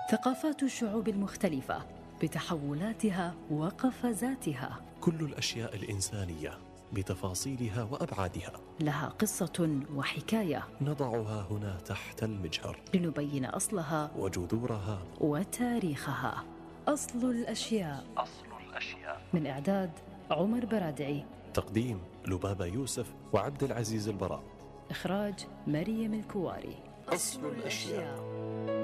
ثقافات الشعوب المختلفة بتحولاتها وقفزاتها، كل الأشياء الإنسانية بتفاصيلها وأبعادها لها قصة وحكاية نضعها هنا تحت المجهر لنبين أصلها وجذورها وتاريخها. أصل الأشياء. من إعداد عمر برادعي، تقديم لبابة يوسف وعبد العزيز البراء، إخراج مريم الكواري. أصل الأشياء.